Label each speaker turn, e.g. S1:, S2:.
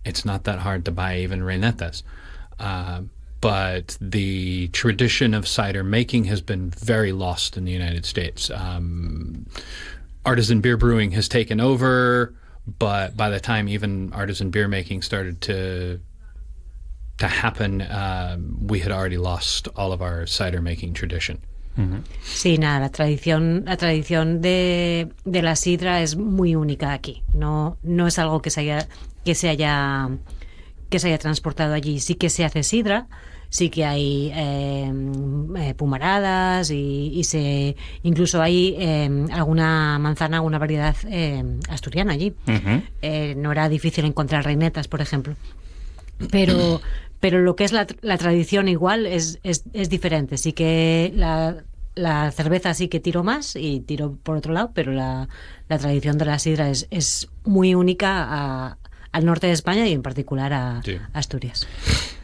S1: It's not that hard to buy even reinetas. But the tradition of cider making has been very lost in the United States. Artisan beer brewing has taken over, but by the time even artisan beer making started to happen, we had already lost all of our cider making tradition.
S2: Sí, nada, la tradición de la sidra es muy única aquí. No es algo que se haya transportado allí. Sí que se hace sidra, sí que hay pumaradas y incluso hay alguna manzana, alguna variedad asturiana allí. No era difícil encontrar reinetas, por ejemplo. Pero lo que es la tradición igual es diferente. Sí que la cerveza sí que tiro más y tiro por otro lado, pero la tradición de la sidra es muy única al norte de España y en particular a Asturias.